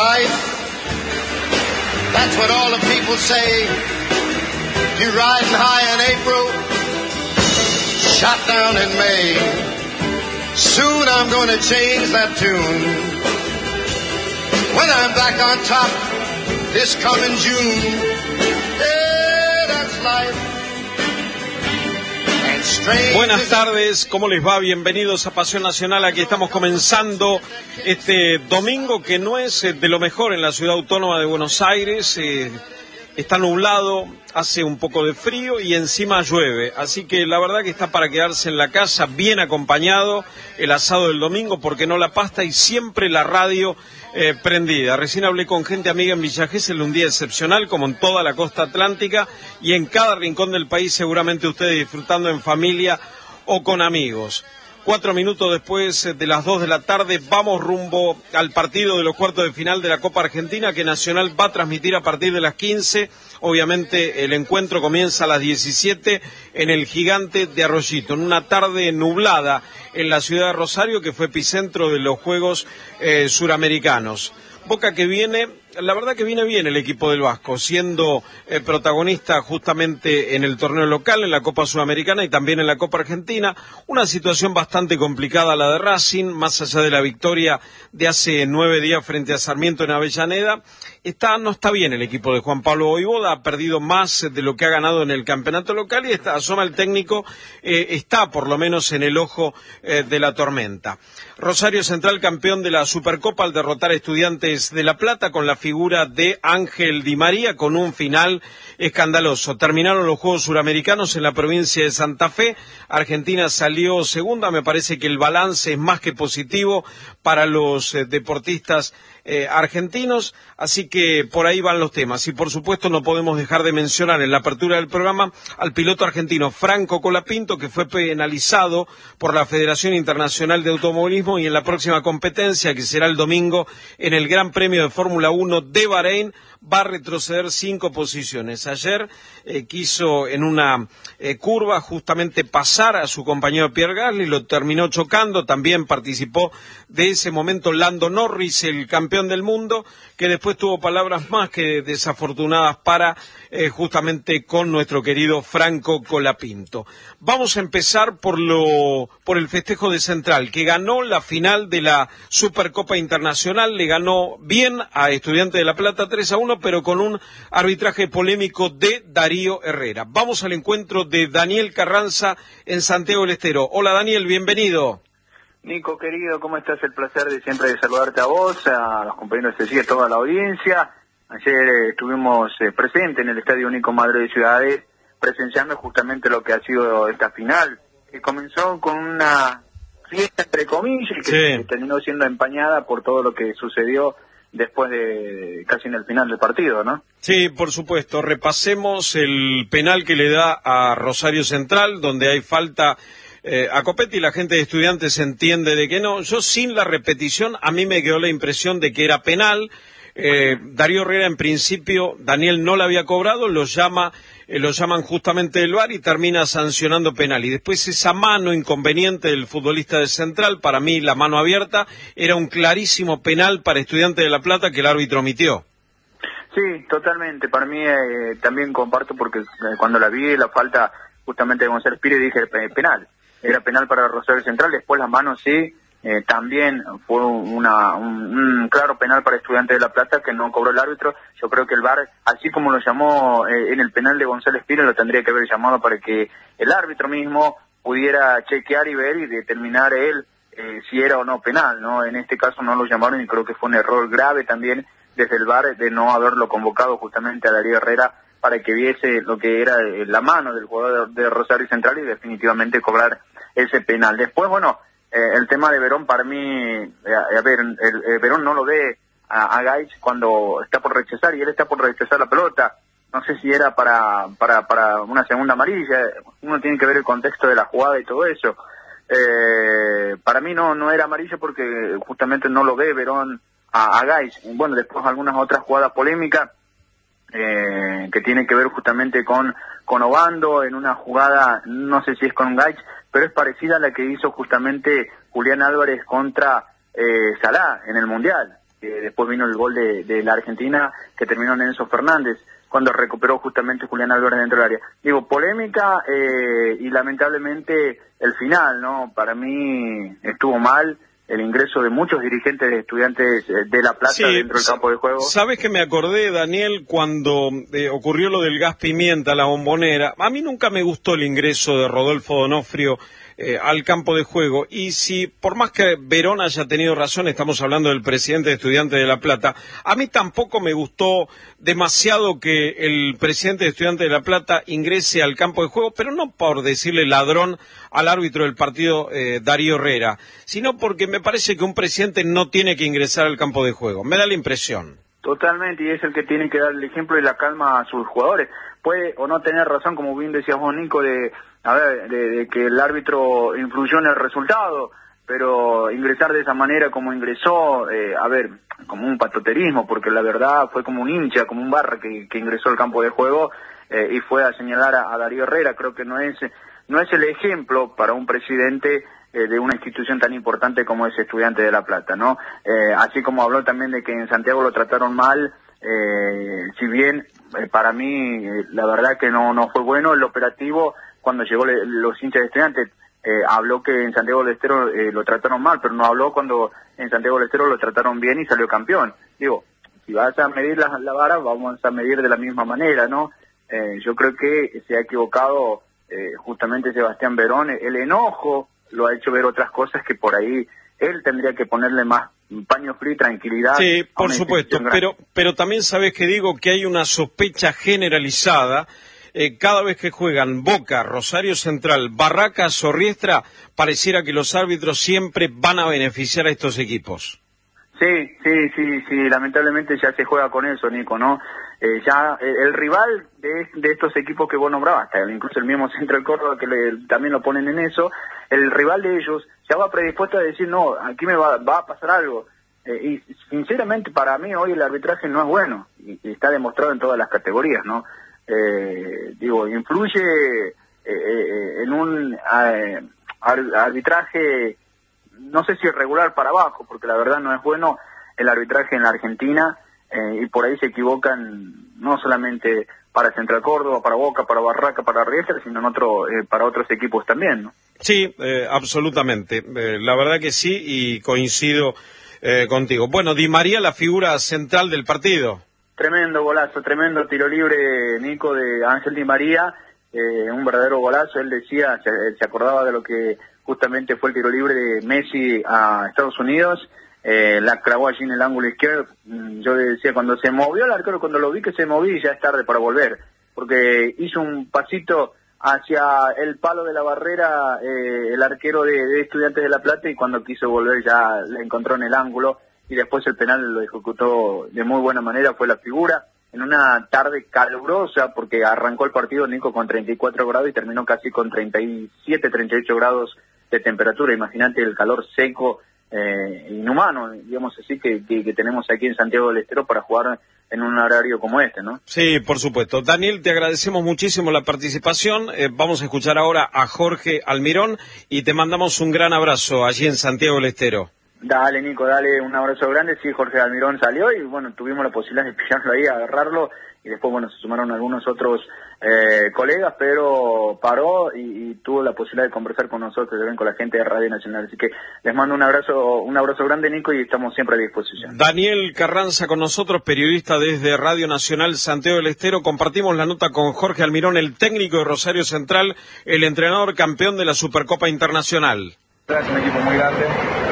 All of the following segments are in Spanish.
life. That's what all the people say. You riding high in April, shot down in May. Soon I'm gonna change that tune. When I'm back on top this coming June. Yeah, that's life. Buenas tardes, ¿cómo les va? Bienvenidos a Pasión Nacional. Aquí estamos comenzando este domingo que no es de lo mejor en la ciudad autónoma de Buenos Aires. Está nublado, hace un poco de frío y encima llueve. Así que la verdad que está para quedarse en la casa bien acompañado, el asado del domingo, porque no la pasta, y siempre la radio prendida. Recién hablé con gente amiga en Villa Gesell, un día excepcional, como en toda la costa atlántica, y en cada rincón del país seguramente ustedes disfrutando en familia o con amigos. 4 minutos después de las 2 de la tarde, vamos rumbo al partido de los cuartos de final de la Copa Argentina, que Nacional va a transmitir a partir de las 15. Obviamente el encuentro comienza a las 17 en el Gigante de Arroyito, en una tarde nublada en la ciudad de Rosario, que fue epicentro de los Juegos Suramericanos. Boca que viene, la verdad que viene bien el equipo del Vasco, siendo protagonista justamente en el torneo local, en la Copa Sudamericana y también en la Copa Argentina. Una situación bastante complicada la de Racing, más allá de la victoria de hace 9 días frente a Sarmiento en Avellaneda. No está bien el equipo de Juan Pablo Vojvoda, ha perdido más de lo que ha ganado en el campeonato local y asoma el técnico, está por lo menos en el ojo de la tormenta. Rosario Central campeón de la Supercopa al derrotar a Estudiantes de La Plata con la figura de Ángel Di María, con un final escandaloso. Terminaron los Juegos Suramericanos en la provincia de Santa Fe, Argentina salió segunda, me parece que el balance es más que positivo para los deportistas argentinos, así que por ahí van los temas. Y por supuesto no podemos dejar de mencionar en la apertura del programa al piloto argentino Franco Colapinto, que fue penalizado por la Federación Internacional de Automovilismo, y en la próxima competencia, que será el domingo en el Gran Premio de Fórmula 1 de Bahrein, va a retroceder 5 posiciones. Ayer quiso en una curva justamente pasar a su compañero Pierre Gasly, lo terminó chocando. También participó de ese momento Lando Norris, el campeón del mundo, que después tuvo palabras más que desafortunadas para justamente con nuestro querido Franco Colapinto. Vamos a empezar por el festejo de Central, que ganó la final de la Supercopa Internacional, le ganó bien a Estudiantes de La Plata 3-1, pero con un arbitraje polémico de Darío Herrera. Vamos al encuentro de Daniel Carranza en Santiago del Estero. Hola Daniel, bienvenido. Nico, querido, ¿cómo estás? El placer de siempre de saludarte a vos, a los compañeros de CIE, toda la audiencia. Ayer estuvimos presentes en el Estadio Nico Madre de Ciudades, presenciando justamente lo que ha sido esta final, que comenzó con una fiesta entre comillas y que terminó siendo empañada por todo lo que sucedió después de casi en el final del partido, ¿no? Sí, por supuesto. Repasemos el penal que le da a Rosario Central, donde hay falta a Copetti. La gente de Estudiantes entiende de que no. Yo, sin la repetición, a mí me quedó la impresión de que era penal. Darío Herrera, en principio, Daniel no la había cobrado, lo llaman justamente del VAR y termina sancionando penal. Y después esa mano inconveniente del futbolista de Central, para mí la mano abierta, era un clarísimo penal para Estudiantes de La Plata que el árbitro omitió. Sí, totalmente. Para mí también comparto, porque cuando la vi, la falta justamente de González Pires, dije penal. Era penal para Rosario Central, después la mano sí. También fue un claro penal para Estudiantes de La Plata que no cobró el árbitro. Yo creo que el VAR, así como lo llamó en el penal de González Pires, lo tendría que haber llamado para que el árbitro mismo pudiera chequear y ver y determinar él si era o no penal, ¿no? En este caso no lo llamaron y creo que fue un error grave también desde el VAR de no haberlo convocado justamente a Darío Herrera para que viese lo que era la mano del jugador de Rosario Central y definitivamente cobrar ese penal. Después, bueno, el tema de Verón, para mí, Verón no lo ve a Gaich cuando está por rechazar, y él está por rechazar la pelota. No sé si era para una segunda amarilla. Uno tiene que ver el contexto de la jugada y todo eso. Para mí no era amarillo porque justamente no lo ve Verón a Gaich. Bueno, después algunas otras jugadas polémicas que tienen que ver justamente con Obando en una jugada, no sé si es con Gaich, pero es parecida a la que hizo justamente Julián Álvarez contra Salah en el Mundial. después vino el gol de la Argentina, que terminó en Enzo Fernández, cuando recuperó justamente Julián Álvarez dentro del área. Digo, polémica y lamentablemente el final, ¿no? Para mí estuvo mal el ingreso de muchos dirigentes de Estudiantes de La Plata dentro del campo de juego. ¿Sabes que me acordé, Daniel, cuando ocurrió lo del gas pimienta, la Bombonera? A mí nunca me gustó el ingreso de Rodolfo D'Onofrio al campo de juego, y si por más que Verón haya tenido razón, estamos hablando del presidente de Estudiantes de La Plata, a mí tampoco me gustó demasiado que el presidente de Estudiantes de La Plata ingrese al campo de juego, pero no por decirle ladrón al árbitro del partido, Darío Herrera, sino porque me parece que un presidente no tiene que ingresar al campo de juego, me da la impresión. Totalmente, y es el que tiene que dar el ejemplo y la calma a sus jugadores. Puede o no tener razón, como bien decías vos, Nico, de que el árbitro influyó en el resultado, pero ingresar de esa manera como ingresó, como un patoterismo, porque la verdad fue como un hincha, como un barra que ingresó al campo de juego y fue a señalar a Darío Herrera. Creo que no es el ejemplo para un presidente de una institución tan importante como es Estudiantes de La Plata, ¿no? Así como habló también de que en Santiago lo trataron mal, si bien para mí la verdad que no fue bueno el operativo cuando llegó los hinchas de Estudiantes. Habló que en Santiago del Estero lo trataron mal, pero no habló cuando en Santiago del Estero lo trataron bien y salió campeón. Digo, si vas a medir la vara, vamos a medir de la misma manera, ¿no? Yo creo que se ha equivocado justamente Sebastián Verón. El enojo lo ha hecho ver otras cosas que por ahí él tendría que ponerle más paño frío y tranquilidad. Sí, por supuesto, pero también sabes que digo que hay una sospecha generalizada. Cada vez que juegan Boca, Rosario Central, Barracas o Riestra, pareciera que los árbitros siempre van a beneficiar a estos equipos. Sí, lamentablemente ya se juega con eso, Nico, ¿no? Ya el rival de estos equipos que vos nombrabas, hasta incluso el mismo Central Córdoba que también lo ponen en eso, el rival de ellos ya va predispuesto a decir, no, aquí me va a pasar algo. Y sinceramente para mí hoy el arbitraje no es bueno, y está demostrado en todas las categorías, ¿no? Influye en un arbitraje, no sé si irregular para abajo, porque la verdad no es bueno el arbitraje en la Argentina, y por ahí se equivocan no solamente para Central Córdoba, para Boca, para Barraca, para Riestra, sino para otros equipos también, ¿no? Sí, absolutamente, la verdad que sí, y coincido contigo. Bueno, Di María, la figura central del partido. Tremendo golazo, tremendo tiro libre, Nico, de Ángel Di María, un verdadero golazo. Él decía, se acordaba de lo que justamente fue el tiro libre de Messi a Estados Unidos, la clavó allí en el ángulo izquierdo. Yo le decía, cuando se movió el arquero, cuando lo vi que se movía, ya es tarde para volver, porque hizo un pasito hacia el palo de la barrera el arquero de Estudiantes de La Plata, y cuando quiso volver ya le encontró en el ángulo, y después el penal lo ejecutó de muy buena manera. Fue la figura en una tarde calurosa, porque arrancó el partido, Nico, con 34 grados y terminó casi con 37, 38 grados de temperatura. Imagínate el calor seco, inhumano, digamos así, que tenemos aquí en Santiago del Estero para jugar en un horario como este, ¿no? Sí, por supuesto. Daniel, te agradecemos muchísimo la participación. Vamos a escuchar ahora a Jorge Almirón y te mandamos un gran abrazo allí en Santiago del Estero. Dale, Nico, dale un abrazo grande. Sí, Jorge Almirón salió y, bueno, tuvimos la posibilidad de pillarlo ahí, agarrarlo, y después, bueno, se sumaron algunos otros colegas, pero paró y tuvo la posibilidad de conversar con nosotros, con la gente de Radio Nacional. Así que les mando un abrazo grande, Nico, y estamos siempre a disposición. Daniel Carranza con nosotros, periodista desde Radio Nacional Santiago del Estero. Compartimos la nota con Jorge Almirón, el técnico de Rosario Central, el entrenador campeón de la Supercopa Internacional. Es un equipo muy grande.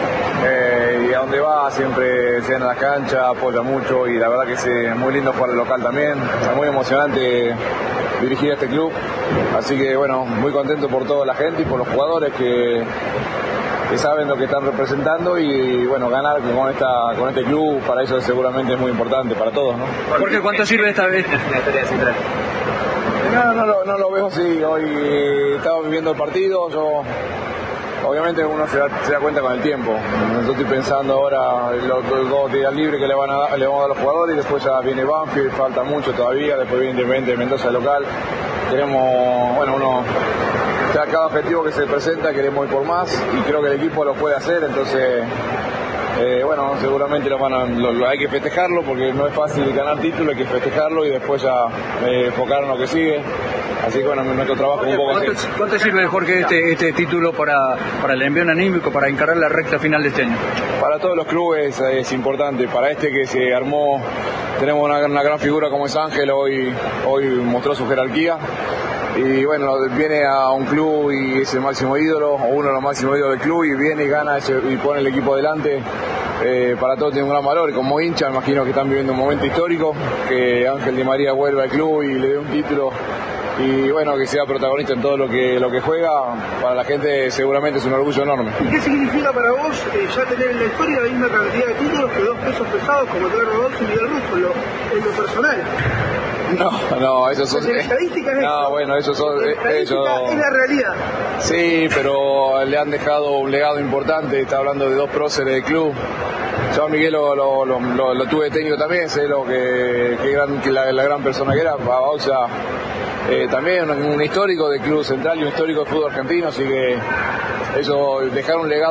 Y a donde va siempre se llena la cancha, apoya mucho, y la verdad que es muy lindo jugar el local también. Es muy emocionante dirigir a este club, así que bueno, muy contento por toda la gente y por los jugadores que saben lo que están representando, y bueno, ganar con este club para ellos seguramente es muy importante para todos, ¿no? Jorge, ¿cuánto sirve esta vez? No lo veo así. Hoy estaba viviendo el partido, obviamente uno se da cuenta con el tiempo. Yo estoy pensando ahora los 2 días libres que le vamos a dar a los jugadores, y después ya viene Banfield, falta mucho todavía, después viene Independiente de Mendoza local. Queremos, cada objetivo que se presenta queremos ir por más, y creo que el equipo lo puede hacer, entonces Bueno, seguramente hay que festejarlo porque no es fácil ganar título, hay que festejarlo y después ya enfocar en lo que sigue. Así que bueno, nuestro trabajo un poco así. ¿Cuánto sirve, Jorge, este título para el envío anímico, para encarar la recta final de este año? Para todos los clubes es importante. Para este que se armó, tenemos una gran figura como es Ángel, hoy mostró su jerarquía. Y bueno, viene a un club y es el máximo ídolo, o uno de los máximos ídolos del club, y viene y gana y pone el equipo adelante. Para todos tiene un gran valor, y como hincha imagino que están viviendo un momento histórico, que Ángel Di María vuelva al club y le dé un título, y bueno, que sea protagonista en todo lo que juega. Para la gente seguramente es un orgullo enorme. ¿Y qué significa para vos ya tener en la historia la misma cantidad de títulos que dos pesos pesados como Teodoro Rodolfo y Miguel Russo en lo personal? No, eso son... estadísticas es no, bueno, eso son... Es la realidad. Sí, pero le han dejado un legado importante. Está hablando de dos próceres del club. Yo a Miguel lo tuve técnico también, sé la gran persona que era. A Bausa también un histórico del Club Central y un histórico del fútbol argentino, así que eso, dejar un legado